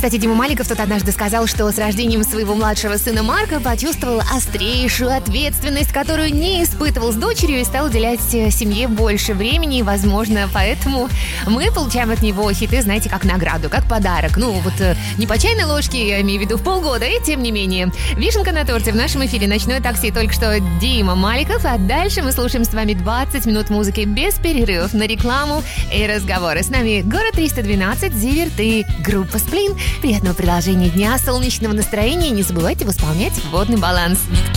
Кстати, Дима Маликов тут однажды сказал, что с рождением своего младшего сына Марка почувствовал острейшую ответственность, которую не испытывал с дочерью, и стал уделять семье больше времени. И, возможно, поэтому мы получаем от него хиты, знаете, как награду, как подарок. Ну, вот не по чайной ложке, я имею в виду в полгода, и тем не менее. Вишенка на торте в нашем эфире «Ночное такси». Только что Дима Маликов, а дальше мы слушаем с вами 20 минут музыки без перерывов на рекламу и разговоры. С нами город 312, Зиверт и группа «Сплин». Приятного продолжения дня, солнечного настроения. Не забывайте восполнять водный баланс.